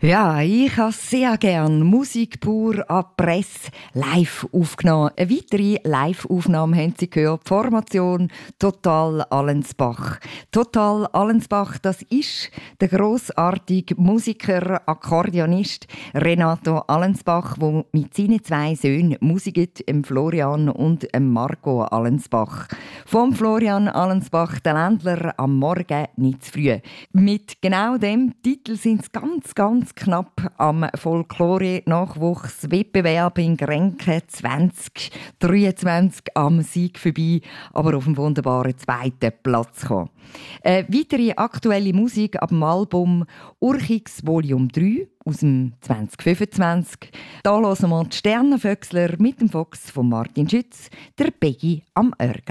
Ja, ich habe sehr gern Musik pur an die Presse live aufgenommen. Eine weitere Live-Aufnahme haben Sie gehört. Die Formation Total Allensbach. Total Allensbach, das ist der grossartige Musiker, Akkordeonist Renato Allensbach, der mit seinen zwei Söhnen Musik gibt, Florian und Marco Allensbach. Vom Florian Allensbach, der Ländler, am Morgen nicht zu früh. Mit genau dem Titel sind sie ganz knapp am Folklore-Nachwuchswettbewerb in Grenken 2023 am Sieg vorbei, aber auf dem wunderbaren zweiten Platz gekommen. Weitere aktuelle Musik ab dem Album Urchix Volume 3 aus dem 2025. Da hören wir die Sternenvöxler mit dem Fox von Martin Schütz, der Peggy am Örgel.